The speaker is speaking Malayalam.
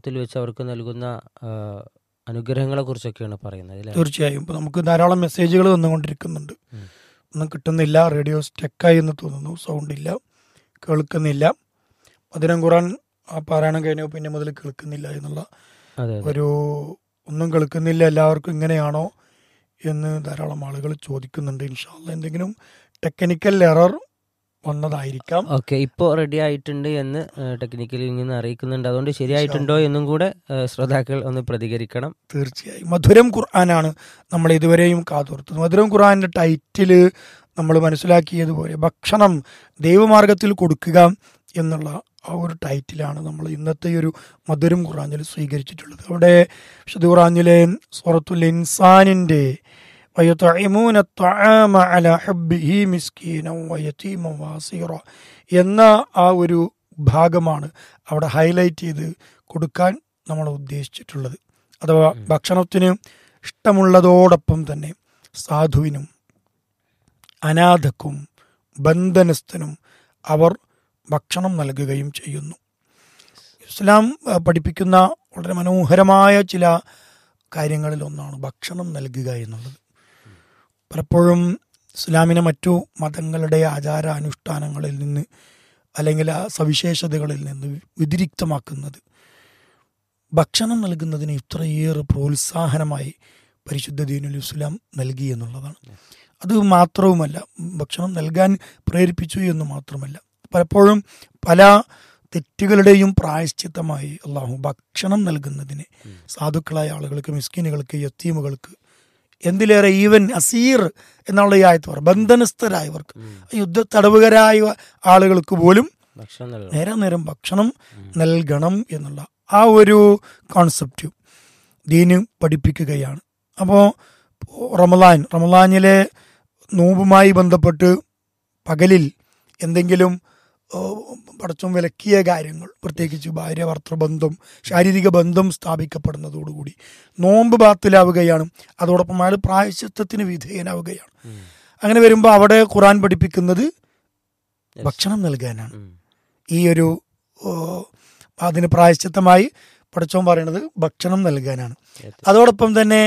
പരലോകത്തിൽ വെച്ച് അവർക്ക് നൽകുന്ന അനുഗ്രഹങ്ങളെ കുറിച്ചൊക്കെയാണ് പറയുന്നത് അല്ലേ? തീർച്ചയായും. ഇപ്പോൾ നമുക്ക് ധാരാളം മെസ്സേജുകൾ വന്നുകൊണ്ടിരിക്കുന്നുണ്ട്. ഒന്നും കിട്ടുന്നില്ല, റേഡിയോ സ്റ്റക്കായി എന്ന് തോന്നുന്നു, സൗണ്ട് ഇല്ല, കേൾക്കുന്നില്ല, മധുരം ഖുർആൻ പാരായണം കഴിഞ്ഞു പിന്നെ മുതൽ കേൾക്കുന്നില്ല എന്നുള്ള ഒരു ഒന്നും കേൾക്കുന്നില്ല, എല്ലാവർക്കും ഇങ്ങനെയാണോ എന്ന് ധാരാളം ആളുകൾ ചോദിക്കുന്നുണ്ട്. ഇൻഷാ അല്ലാഹ് എന്തെങ്കിലും ടെക്നിക്കൽ എറർ വന്നതായിരിക്കാം. ഓക്കെ, ഇപ്പോൾ റെഡി ആയിട്ടുണ്ട് എന്ന് ടെക്നിക്കലിൽ നിന്ന് അറിയിക്കുന്നുണ്ട്. അതുകൊണ്ട് ശരിയായിട്ടുണ്ടോ എന്നും കൂടെ ശ്രോതാക്കൾ ഒന്ന് പ്രതികരിക്കണം. തീർച്ചയായും. മധുരം ഖുർആനാണ് നമ്മൾ ഇതുവരെയും കാതോർത്തത്. മധുരം ഖുർആന്റെ ടൈറ്റില് നമ്മൾ മനസ്സിലാക്കിയതുപോലെ ഭക്ഷണം ദൈവമാർഗത്തിൽ കൊടുക്കുക എന്നുള്ള ആ ഒരു ടൈറ്റിലാണ് നമ്മൾ ഇന്നത്തെ ഒരു മധുരം ഖുർആനിൽ സ്വീകരിച്ചിട്ടുള്ളത്. അവിടെ വിശുദ്ധ ഖുർആനിലെ സൂറത്തുൽ ഇൻസാനിന്റെ വയത്ഇമൂന അത്അമ അലാ ഹബ്ബിഹി മിസ്കീനൻ വയതീമൻ വഅസീറ എന്ന ആ ഒരു ഭാഗമാണ് അവിടെ ഹൈലൈറ്റ് ചെയ്ത് കൊടുക്കാൻ നമ്മൾ ഉദ്ദേശിച്ചിട്ടുള്ളത്. അഥവാ ഭക്ഷണത്തിന് ഇഷ്ടമുള്ളതോടൊപ്പം തന്നെ സാധുവിനും അനാഥക്കും ബന്ധനസ്ഥനും അവർ ഭക്ഷണം നൽകുകയും ചെയ്യുന്നു. ഇസ്ലാം പഠിപ്പിക്കുന്ന വളരെ മനോഹരമായ ചില കാര്യങ്ങളിൽ ഒന്നാണ് ഭക്ഷണം നൽകുക എന്നുള്ളത്. പലപ്പോഴും ഇസ്ലാമിനെ മറ്റു മതങ്ങളുടെ ആചാര അനുഷ്ഠാനങ്ങളിൽ നിന്ന് അല്ലെങ്കിൽ ആ സവിശേഷതകളിൽ നിന്ന് വ്യതിരിക്തമാക്കുന്നത് ഭക്ഷണം നൽകുന്നതിന് ഇത്രയേറെ പ്രോത്സാഹനമായി പരിശുദ്ധ ദീനുൽ ഇസ്ലാം നൽകി എന്നുള്ളതാണ്. അത് മാത്രവുമല്ല, ഭക്ഷണം നൽകാൻ പ്രേരിപ്പിച്ചു എന്ന് മാത്രമല്ല, പലപ്പോഴും പല തെറ്റുകളുടെയും പ്രായശ്ചിത്തമായി അള്ളാഹു ഭക്ഷണം നൽകുന്നതിന് സാധുക്കളായ ആളുകൾക്ക്, മിസ്കിനുകൾക്ക്, യത്തീമുകൾക്ക്, എന്തിലേറെ ഈവൻ അസീർ എന്നുള്ള ഈ ആയത്ത് പറ ബന്ധനസ്ഥരായവർക്ക്, യുദ്ധ തടവുകാരായ ആളുകൾക്ക് പോലും നേരം ഭക്ഷണം നൽകണം എന്നുള്ള ആ ഒരു കോൺസെപ്റ്റ് ദീന് പഠിപ്പിക്കുകയാണ്. അപ്പോൾ റമളാനിലെ നോമ്പുമായി ബന്ധപ്പെട്ട് പകലിൽ എന്തെങ്കിലും പടച്ചോൻ വിലക്കിയ കാര്യങ്ങൾ, പ്രത്യേകിച്ച് ഭാര്യ ഭർത്തൃബന്ധം, ശാരീരിക ബന്ധം സ്ഥാപിക്കപ്പെടുന്നതോടുകൂടി നോമ്പ് ബാത്തിലാവുകയാണ്. അതോടൊപ്പം അയാൾ പ്രായശ്ചിത്തത്തിന് വിധേയനാവുകയാണ്. അങ്ങനെ വരുമ്പോൾ അവിടെ ഖുർആൻ പഠിപ്പിക്കുന്നത് ഭക്ഷണം നൽകാനാണ്. ഈ ഒരു അതിന് പ്രായശ്ചിത്തമായി പടച്ചോൻ പറയുന്നത് ഭക്ഷണം നൽകാനാണ്. അതോടൊപ്പം തന്നെ